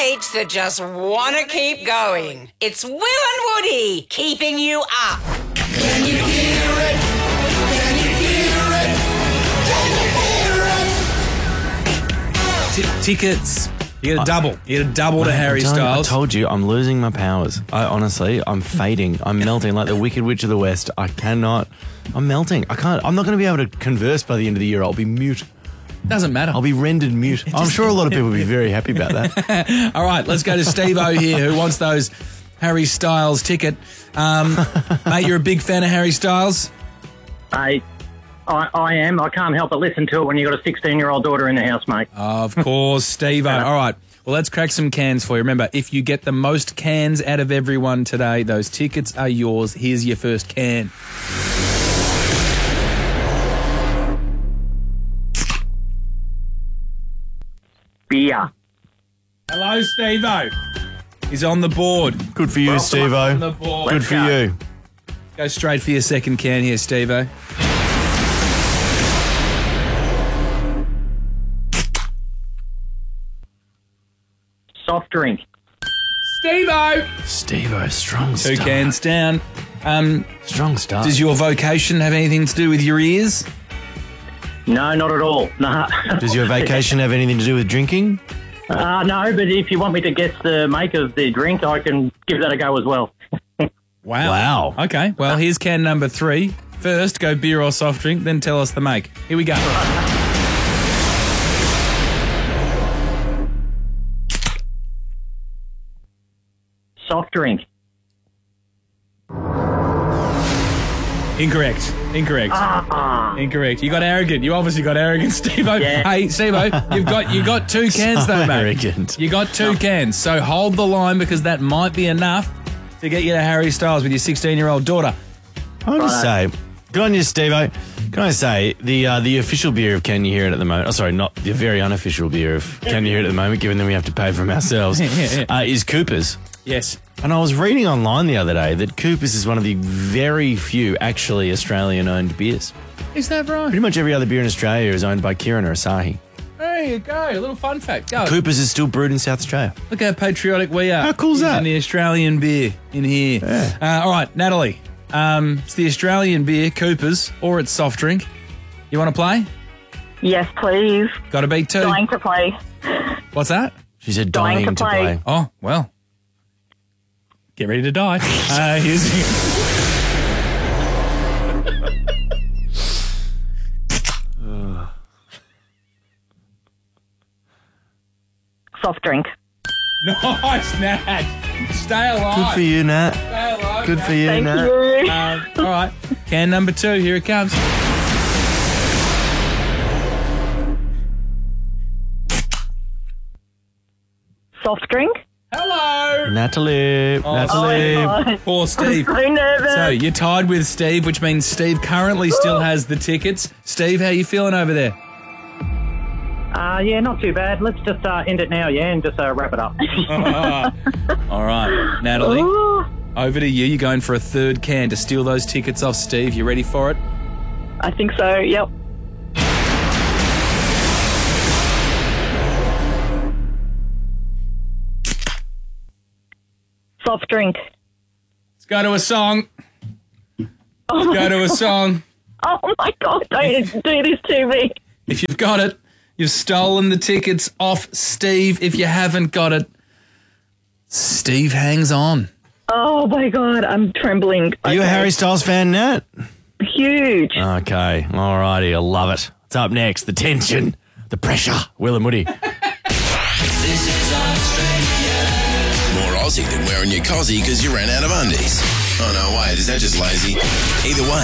mates that just want to keep going. It's Will and Woody keeping you up. Can you hear it? Can you hear it? Can you hear it? Tickets. You get a double. You get a double to Harry Styles. I told you, I'm losing my powers. I'm fading. I'm melting like the Wicked Witch of the West. I'm melting. I'm not going to be able to converse by the end of the year. I'll be mute. Doesn't matter. I'll be rendered mute. I'm sure a lot of people will be very happy about that. All right, let's go to Steve-O here, who wants those Harry Styles ticket. Mate, you're a big fan of Harry Styles? I am. I can't help but listen to it when you've got a 16-year-old daughter in the house, mate. Of course, Steve-O. All right, well, let's crack some cans for you. Remember, if you get the most cans out of everyone today, those tickets are yours. Here's your first can. Beer. Hello, Steve-O. He's on the board. Good for you, Steve-O. the board. Good for you. Go straight for your second can here, Steve-O. Soft drink. Steve-O. Steve-O, strong Two start. cans down. Strong start. Does your vocation have anything to do with your ears? No, not at all. No. Does your vacation have anything to do with drinking? No, but if you want me to guess the make of the drink, I can give that a go as well. Wow. Okay, well, here's can number 3. First, go beer or soft drink, then tell us the make. Here we go. Soft drink. Incorrect. Incorrect. You got arrogant. You obviously got arrogant, Steve-O. Yeah. Hey, Steve-O, you got 2 cans though, mate. Arrogant. You got 2 cans, so hold the line because that might be enough to get you to Harry Styles with your 16-year-old daughter. I want to say, good on you, Steve-O. Can I say, the official beer of Can You Hear It at the moment, not the very unofficial beer of Can You Hear It at the moment, given that we have to pay for them ourselves, is Cooper's. Yes. And I was reading online the other day that Cooper's is one of the very few actually Australian-owned beers. Is that right? Pretty much every other beer in Australia is owned by Kirin or Asahi. There you go. A little fun fact. Go. Cooper's is still brewed in South Australia. Look how patriotic we are. How cool is that? Using the Australian beer in here. Yeah. All right, Natalie. It's the Australian beer, Cooper's, or it's soft drink. You want to play? Yes, please. Got to beat 2. Dying to play. What's that? She said dying to play. Oh, well. Get ready to die. Here's... Soft drink. Nice, Nat. Stay alive. Good for you, Nat. Stay alive. Good for you, Thank Nat. you. All right. Can number 2. Here it comes. Soft drink. Hello. Natalie. Natalie. Oh my God. Poor Steve. I'm so nervous. So you're tied with Steve, which means Steve currently still has the tickets. Steve, how you feeling over there? Yeah, not too bad. Let's just end it now, and just wrap it up. All right, Natalie, Ooh, over to you. You're going for a 3rd can to steal those tickets off Steve. You ready for it? I think so, yep. Soft drink. Let's go to a song. Oh Go to a song. Oh my God, don't do this to me. If you've got it, you've stolen the tickets off Steve. If you haven't got it, Steve hangs on. Oh my God, I'm trembling. Are you a Harry Styles fan, Nat? Huge. Okay. All righty. I love it. What's up next? The tension. The pressure. Will and Woody. This is Australia. More Aussie than wearing your cozzy because you ran out of undies. Oh no, wait, is that just lazy? Either way.